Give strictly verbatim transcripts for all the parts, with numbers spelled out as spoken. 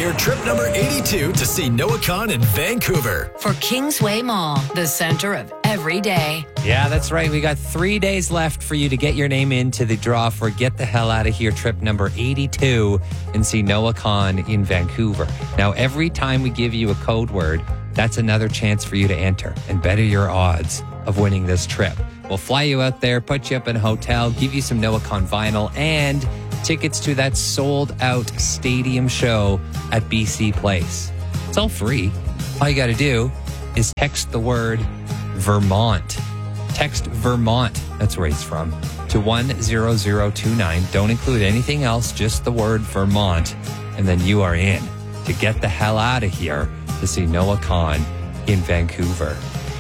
Here, trip number eighty-two to see Noah Kahan in Vancouver. For Kingsway Mall, the center of every day. Yeah, that's right. We got three days left for you to get your name into the draw for Get the Hell Out of Here trip number eighty-two and see Noah Kahan in Vancouver. Now, every time we give you a code word, that's another chance for you to enter and better your odds of winning this trip. We'll fly you out there, put you up in a hotel, give you some Noah Kahan vinyl, and tickets to that sold-out stadium show at B C Place. It's all free. All you got to do is text the word Vermont. Text Vermont, that's where he's from, to one zero zero two nine. Don't include anything else, just the word Vermont, and then you are in to get the hell out of here to see Noah Kahan in Vancouver.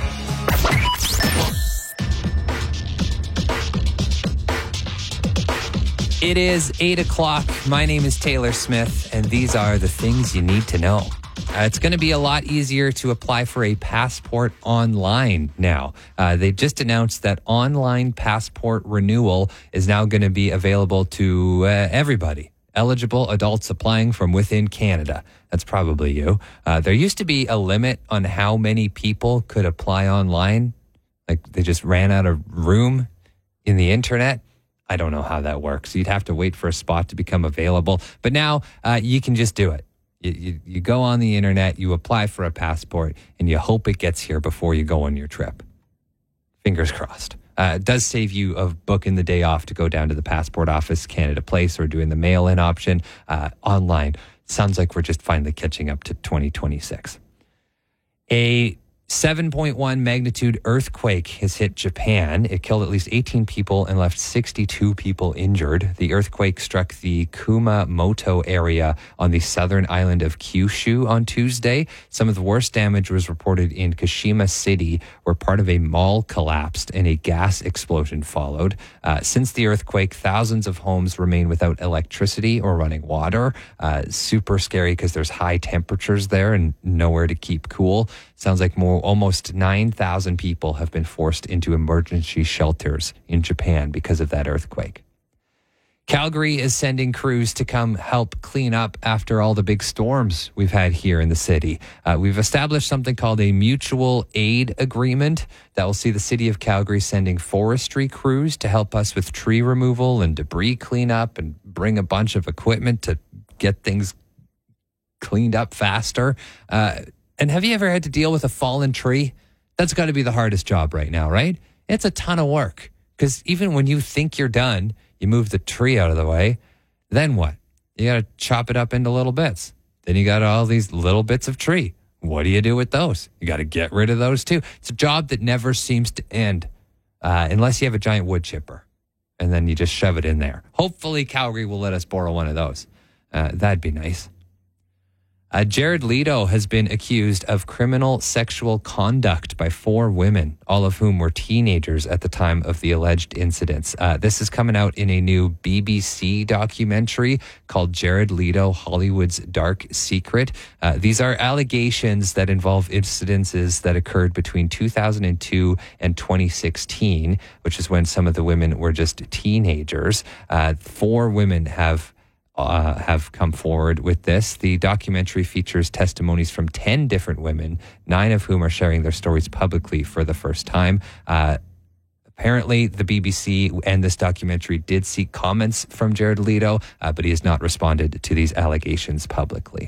It is eight o'clock. My name is Taylor Smith, and these are the things you need to know. Uh, it's going to be a lot easier to apply for a passport online now. Uh, they just announced that online passport renewal is now going to be available to uh, everybody. Eligible adults applying from within Canada. That's probably you. Uh, there used to be a limit on how many people could apply online. Like they just ran out of room in the internet. I don't know how that works. You'd have to wait for a spot to become available. But now uh, you can just do it. You, you, you go on the internet, you apply for a passport, and you hope it gets here before you go on your trip. Fingers crossed. Uh, it does save you of booking the day off to go down to the passport office, Canada Place, or doing the mail-in option uh, online. Sounds like we're just finally catching up to twenty twenty-six. A seven point one magnitude earthquake has hit Japan. It killed at least eighteen people and left sixty-two people injured. The earthquake struck the Kumamoto area on the southern island of Kyushu on Tuesday. Some of the worst damage was reported in Kashima City, where part of a mall collapsed and a gas explosion followed. Uh, since the earthquake, thousands of homes remain without electricity or running water. Uh, super scary because there's high temperatures there and nowhere to keep cool. Sounds like more almost nine thousand people have been forced into emergency shelters in Japan because of that earthquake. Calgary is sending crews to come help clean up after all the big storms we've had here in the city. Uh, we've established something called a mutual aid agreement that will see the city of Calgary sending forestry crews to help us with tree removal and debris cleanup and bring a bunch of equipment to get things cleaned up faster. Uh, And have you ever had to deal with a fallen tree? That's got to be the hardest job right now, right? It's a ton of work because even when you think you're done, you move the tree out of the way. Then what? You got to chop it up into little bits. Then you got all these little bits of tree. What do you do with those? You got to get rid of those too. It's a job that never seems to end uh, unless you have a giant wood chipper and then you just shove it in there. Hopefully Calgary will let us borrow one of those. Uh, that'd be nice. Uh, Jared Leto has been accused of criminal sexual conduct by four women, all of whom were teenagers at the time of the alleged incidents. Uh, this is coming out in a new B B C documentary called Jared Leto, Hollywood's Dark Secret. Uh, these are allegations that involve incidences that occurred between two thousand two and twenty sixteen, which is when some of the women were just teenagers. Uh, four women have Uh, have come forward with this. The documentary features testimonies from ten different women, nine of whom are sharing their stories publicly for the first time. Uh, apparently, the B B C and this documentary did seek comments from Jared Leto, uh, but he has not responded to these allegations publicly.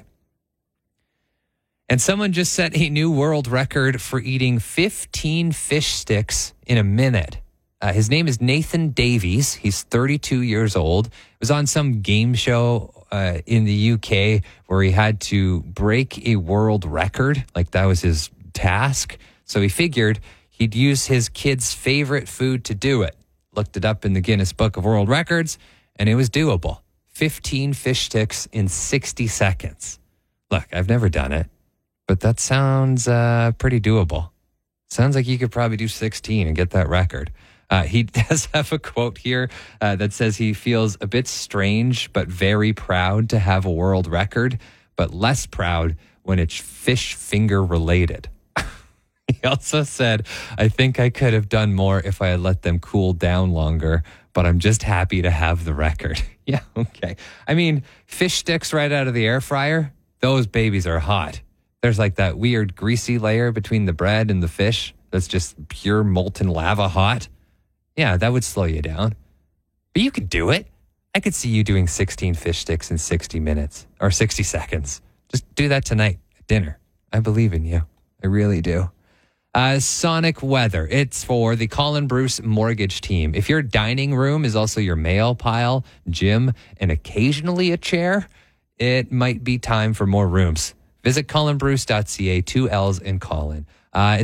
And someone just set a new world record for eating fifteen fish sticks in a minute. Uh, his name is Nathan Davies. He's thirty-two years old. He was on some game show uh, in the U K where he had to break a world record. Like that was his task. So he figured he'd use his kid's favorite food to do it. Looked it up in the Guinness Book of World Records, and it was doable. fifteen fish sticks in sixty seconds. Look, I've never done it, but that sounds uh, pretty doable. Sounds like you could probably do sixteen and get that record. Uh, he does have a quote here uh, that says he feels a bit strange but very proud to have a world record, but less proud when it's fish finger related. He also said, I think I could have done more if I had let them cool down longer, but I'm just happy to have the record. Yeah, okay. I mean, fish sticks right out of the air fryer, those babies are hot. There's like that weird greasy layer between the bread and the fish that's just pure molten lava hot. Yeah, that would slow you down. But you could do it. I could see you doing sixteen fish sticks in sixty minutes or sixty seconds. Just do that tonight at dinner. I believe in you. I really do. Uh, Sonic weather. It's for the Colin Bruce mortgage team. If your dining room is also your mail pile, gym, and occasionally a chair, it might be time for more rooms. Visit colin bruce dot c a, two L's in Colin. Uh,